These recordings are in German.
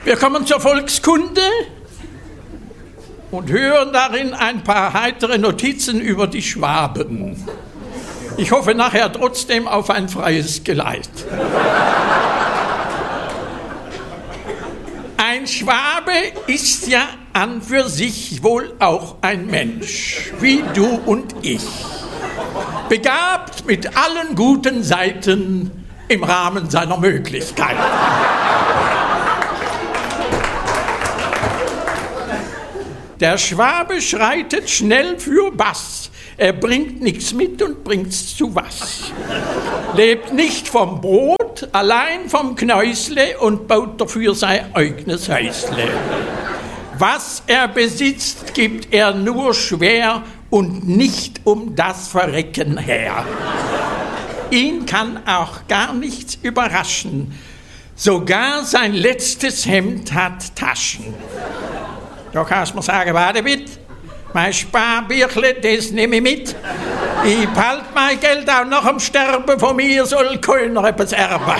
Wir kommen zur Volkskunde und hören darin ein paar heitere Notizen über die Schwaben. Ich hoffe nachher trotzdem auf ein freies Geleit. Ein Schwabe ist ja an für sich wohl auch ein Mensch, wie du und ich. Begabt mit allen guten Seiten im Rahmen seiner Möglichkeiten. Der Schwabe schreitet schnell für Bass. Er bringt nichts mit und bringt's zu was. Lebt nicht vom Brot, allein vom Knäusle und baut dafür sein eigenes Häusle. Was er besitzt, gibt er nur schwer und nicht um das Verrecken her. Ihn kann auch gar nichts überraschen. Sogar sein letztes Hemd hat Taschen. Da kannst du mir sagen, warte bitte, mein Sparbüchle, das nehme ich mit. Ich behalte mein Geld auch nach dem Sterben, von mir soll keiner etwas erben.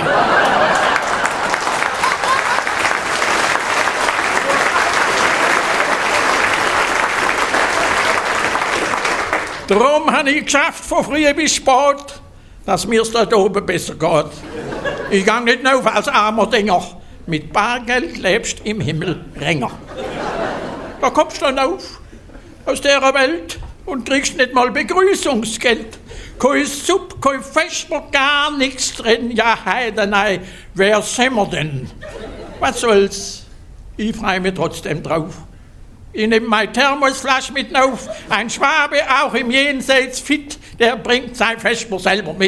Darum habe ich geschafft, von früh bis spät, dass mir's dort oben besser geht. Ich gang nicht auf als armer Dinger. Mit Bargeld lebst im Himmel länger. Da kommst du dann auf aus dieser Welt und kriegst nicht mal Begrüßungsgeld. Kein Supp, kein Vesper, gar nichts drin. Ja, heidenei, wer sind wir denn? Was soll's? Ich freu mich trotzdem drauf. Ich nehme meine Thermosflasche mit auf. Ein Schwabe, auch im Jenseits fit, der bringt sein Vesper selber mit.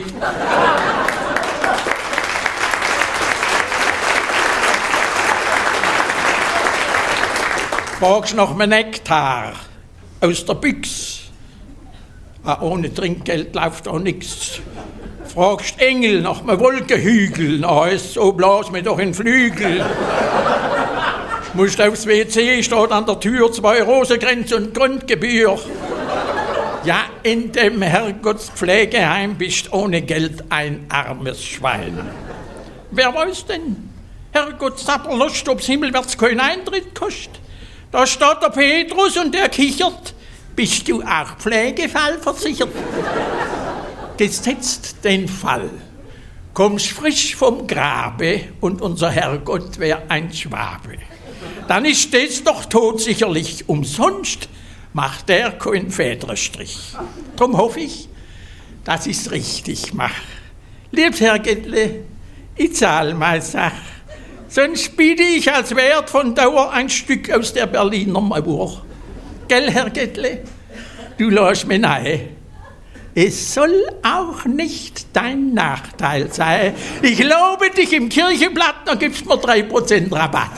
Fragst nach einem Nektar aus der Büchse. Ohne Trinkgeld läuft auch nichts. Fragst Engel nach einem Wolkenhügel. So blas mir doch in Flügel. Musst aufs WC, steht an der Tür 2 Rosenkränze und Grundgebühr. Ja, in dem Herrgottspflegeheim bist ohne Geld ein armes Schwein. Wer weiß denn? Herrgott Sapperlost, ob's himmelwärts keinen Eintritt kostet. Da steht der Petrus und der kichert. Bist du auch Pflegefallversichert? Gesetzt den Fall. Kommst frisch vom Grabe und unser Herrgott wär ein Schwabe. Dann ist das doch todsicherlich. Umsonst macht der keinen Fädrenstrich. Drum hoffe ich, dass ich's richtig mach. Liebes Herrgöttle, ich zahl meine Sach. Sonst biete ich als Wert von Dauer ein Stück aus der Berliner Mauer. Gell, Herr Göttle, du lässt mir nahe. Es soll auch nicht dein Nachteil sein. Ich lobe dich im Kirchenblatt, dann gibst mir 3% Rabatt.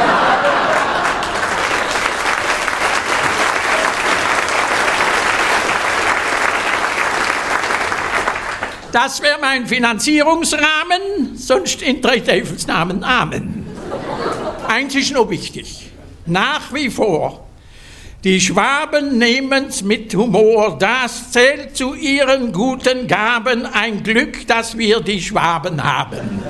Das wäre mein Finanzierungsrahmen, sonst in 3 Teufelsnamen Amen. Eins ist noch wichtig, nach wie vor, die Schwaben nehmen's mit Humor, das zählt zu ihren guten Gaben, ein Glück, dass wir die Schwaben haben.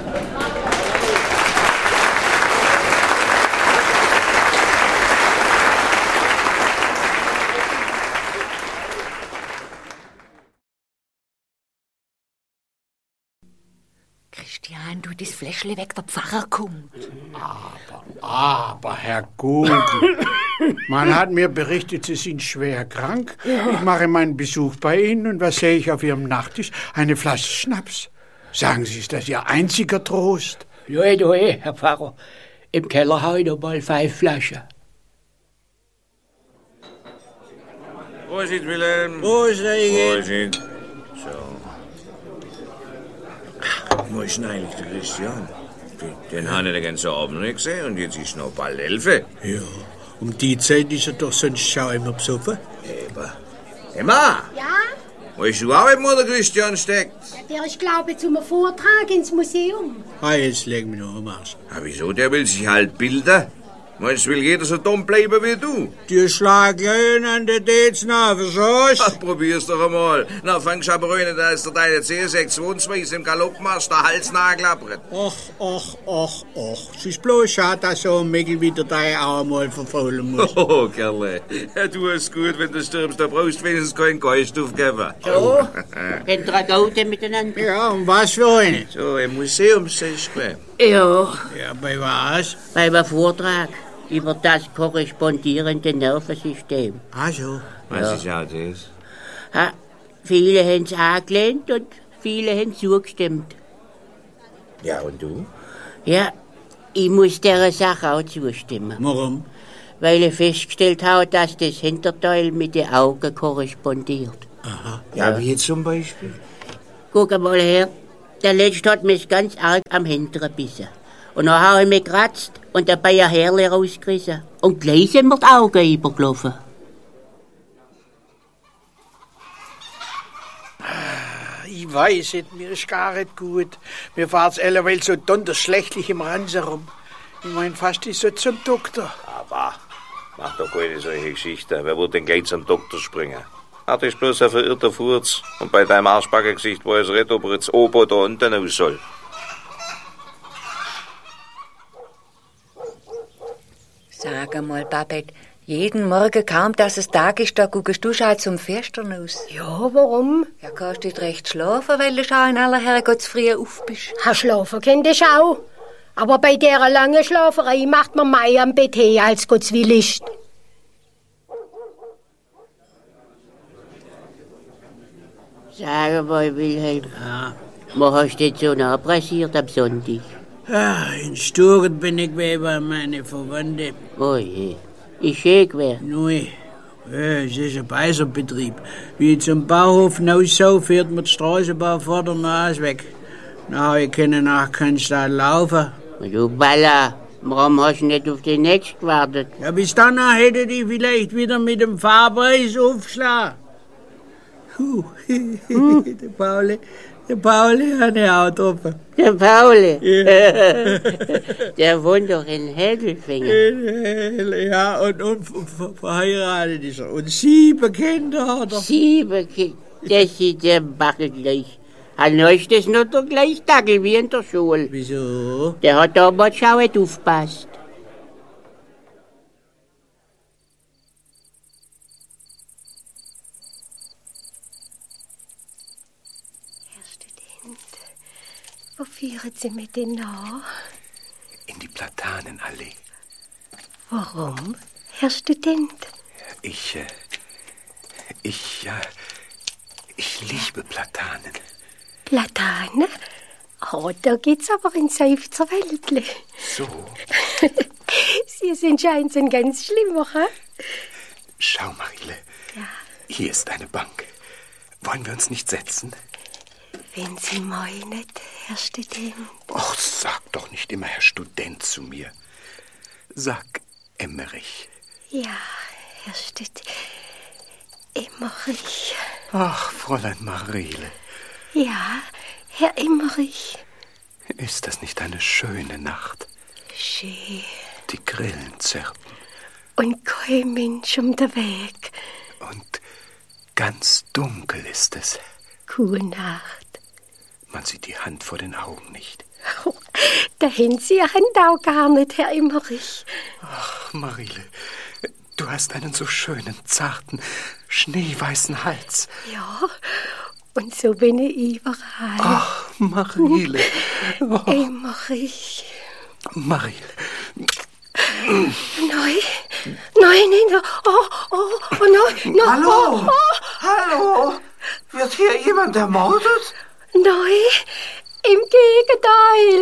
Christian, du, das Fläschle weg, der Pfarrer kommt. Aber, Herr Gugel, man hat mir berichtet, Sie sind schwer krank. Ich mache meinen Besuch bei Ihnen und was sehe ich auf Ihrem Nachttisch? Eine Flasche Schnaps. Sagen Sie, ist das Ihr einziger Trost? Ja, Herr Pfarrer. Im Keller habe ich noch mal 5 Flaschen. Prosit, Wilhelm. Prosit, Prosit. So. Wo ist denn eigentlich der Christian? Den habe ich den ganzen Abend nicht gesehen und jetzt ist noch bald 11. Ja, um die Zeit ist er doch sonst schon immer besoffen. Eben. Emma! Ja? Weißt du auch, wo der Christian steckt? Ja, der ist, glaube ich, zum Vortrag ins Museum. Jetzt leg mich noch am Arsch. Wieso? Der will sich halt bilden. Meinst du, will jeder so dumm bleiben wie du? Die schlag ja ihn an den Dezner, verstehst? Ach, probier's doch einmal. Na, fangst aber an, dass der deine C622 im Galoppmarsch der Halsnagel abbricht. Och. Es ist bloß schade, dass so ein Mädel wie der auch einmal verfaulen muss. Oh, Kerle. Ja, du hast gut, wenn du stirbst, da brauchst du wenigstens keinen Geist aufgeben. So, kennt ihr Gaude miteinander? Ja, und was für eine? So, im Museumssächsle. Ja, Ja, bei was? bei einem Vortrag über das korrespondierende Nervensystem. Ach so. Was ist auch das? Ha, viele haben es angelehnt und viele haben zugestimmt. Ja, und du? Ja, ich muss dieser Sache auch zustimmen. Warum? Weil ich festgestellt habe, dass das Hinterteil mit den Augen korrespondiert. Ja, wie zum Beispiel? Guck mal her, der Letzte hat mich ganz arg am Hinteren gebissen. Und dann habe ich mich gekratzt und dabei ein Härchen rausgerissen. Und gleich sind mir die Augen übergelaufen. Ich weiß es, mir ist gar nicht gut. Mir fahrt's alleweil so donnerschlechtlich im Ransen rum. Ich mein, fast ist so zum Doktor. Aber mach doch keine solche Geschichte. Wer wird denn gleich zum Doktor springen? Das ist bloß ein verirrter Furz. Und bei deinem Arschbackengesicht weiß er nicht, ob er jetzt oben oder unten aus soll. Sag einmal, Babette, jeden Morgen kaum, dass es Tag ist, da guckst du schon zum Fenstern aus. Ja, warum? Ja, kannst du nicht recht schlafen, weil du schon in aller Herrgottsfrüh auf bist. Schlafen kennt ich auch. Aber bei der langen Schlaferei macht man mehr am Bett her, als Gott's will ist. Sag mal, Wilhelm, wo hast du denn so nachpressiert am Sonntag? Ja, in Sturm bin ich bei meine Verwandte. Oh je, ist schön gewesen. Neu. Ja, es ist ein Beiserbetrieb. Wie ich zum Bauhof hinaussau, fährt mir die Straßenbahn vor der Nase weg. Na, ich kann nach kannst du laufen. Du Baller, warum hast du nicht auf den Netz gewartet? Ja, bis dann hätte ich vielleicht wieder mit dem Fahrpreis aufgeschlagen. Der Pauli hat ja auch getroffen. Der Pauli? Ja. Der wohnt doch in Hedelfingen. Ja, und verheiratet ist er. Und 7 Kinder hat er. 7 Kinder, das ist der Backel gleich. Dann hast du das noch der gleiche Dackel wie in der Schule. Wieso? Der hat damals schon nicht aufgepasst. Wo führen Sie mit denn nach? In die Platanenallee. Warum, Herr Student? Ich liebe Platanen. Platane? Oh, da geht's aber in Seufzerwäldle. So, Sie sind scheinbar ein ganz schlimmer, ha? schau, Marile. Ja. Hier ist eine Bank. Wollen wir uns nicht setzen? Wenn Sie meinen, Herr Student. Och, sag doch nicht immer Herr Student zu mir. Sag Emmerich. Ja, Herr Student. Emmerich. Ach, Fräulein Marile. Ja, Herr Emmerich. Ist das nicht eine schöne Nacht? Schön. Die Grillen zirpen. Und kein Mensch um den Weg. Und ganz dunkel ist es. Gute Nacht. Man sieht die Hand vor den Augen nicht. Oh, da haben Sie Ihre Hand auch gar nicht, Herr Emmerich. Ach, Marile, du hast einen so schönen, zarten, schneeweißen Hals. Ja, und so bin ich überall. Ach, Marile. Oh, Emmerich. Marile. Nein. Oh, nein. Hallo? Oh. Hallo? Wird hier jemand ermordet? Nein, im Gegenteil.